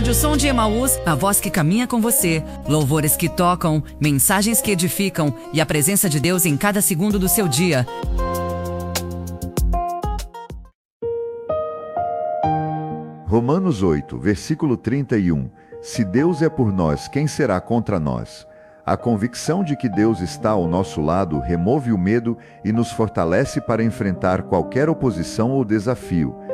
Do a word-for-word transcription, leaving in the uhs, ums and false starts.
Rádio Som de Emaús, a voz que caminha com você. Louvores que tocam, mensagens que edificam e a presença de Deus em cada segundo do seu dia. Romanos oito, versículo trinta e um. Se Deus é por nós, quem será contra nós? A convicção de que Deus está ao nosso lado remove o medo e nos fortalece para enfrentar qualquer oposição ou desafio.